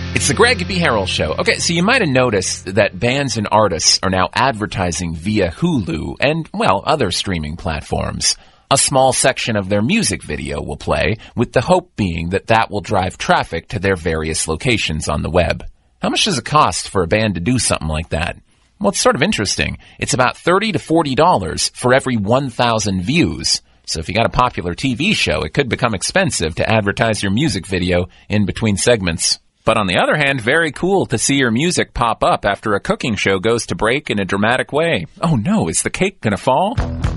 It's the Greg B. Harrell Show. Okay, so you might have noticed that bands and artists are now advertising via Hulu and, well, other streaming platforms. A small section of their music video will play, with the hope being that that will drive traffic to their various locations on the web. How much does it cost for a band to do something like that? Well, it's sort of interesting. It's about $30 to $40 for every 1,000 views. So if you got a popular TV show, it could become expensive to advertise your music video in between segments. But on the other hand, very cool to see your music pop up after a cooking show goes to break in a dramatic way. Oh no, is the cake gonna fall?